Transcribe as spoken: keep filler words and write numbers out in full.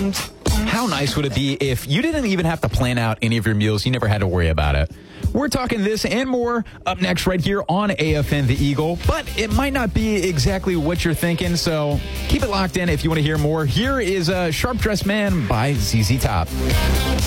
How nice would it be if you didn't even have to plan out any of your meals? You never had to worry about it. We're talking this and more up next right here on A F N The Eagle, but it might not be exactly what you're thinking, so keep it locked in if you want to hear more. Here is a Sharp Dressed Man by Z Z Top.